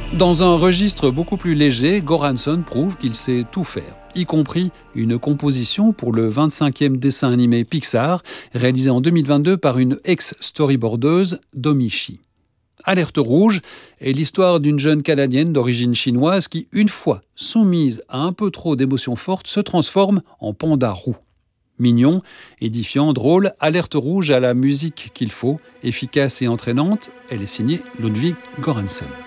Dans un registre beaucoup plus léger, Göransson prouve qu'il sait tout faire, y compris une composition pour le 25e dessin animé Pixar, réalisé en 2022 par une ex-storyboardeuse, Domichi. Alerte rouge est l'histoire d'une jeune Canadienne d'origine chinoise qui, une fois soumise à un peu trop d'émotions fortes, se transforme en panda roux. Mignon, édifiant, drôle, Alerte rouge a la musique qu'il faut, efficace et entraînante. Elle est signée Ludwig Göransson.